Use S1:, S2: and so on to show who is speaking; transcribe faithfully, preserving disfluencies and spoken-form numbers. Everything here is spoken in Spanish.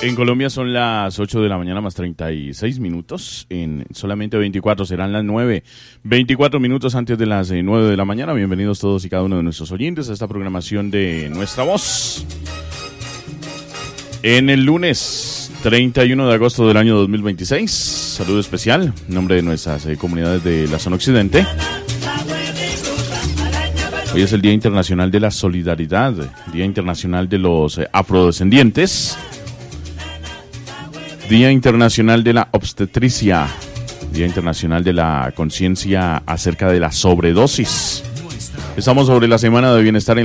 S1: En Colombia son las ocho de la mañana más treinta y seis minutos. En solamente veinticuatro serán las nueve. veinticuatro minutos antes de las nueve de la mañana. Bienvenidos todos y cada uno de nuestros oyentes a esta programación de Nuestra Voz. En el lunes treinta y uno de agosto del año dos mil veintiséis. Saludo especial en nombre de nuestras eh, comunidades de la zona occidente. Hoy es el Día Internacional de la Solidaridad, Día Internacional de los eh, Afrodescendientes, Día Internacional de la Obstetricia, Día Internacional de la Conciencia acerca de la sobredosis. Estamos sobre la Semana de Bienestar en